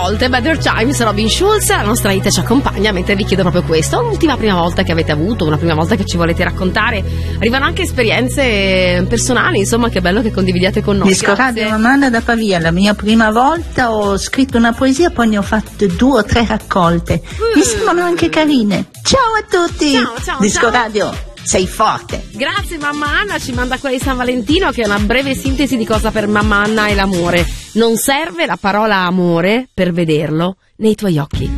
volte. Better Times, Robin Schulz, la nostra Ita ci accompagna mentre vi chiedo proprio questo. Un'ultima prima volta che avete avuto, una prima volta che ci volete raccontare. Arrivano anche esperienze personali, insomma, che bello che condividiate con noi. Disco Radio Mamana da Pavia, la mia prima volta ho scritto una poesia, poi ne ho fatte 2 o 3 raccolte. Mi sembrano anche carine. Ciao a tutti! Ciao, Disco ciao. Radio, sei forte! Grazie mamma Anna, ci manda quella di San Valentino che è una breve sintesi di cosa per mamma Anna è l'amore. Non serve la parola amore per vederlo nei tuoi occhi.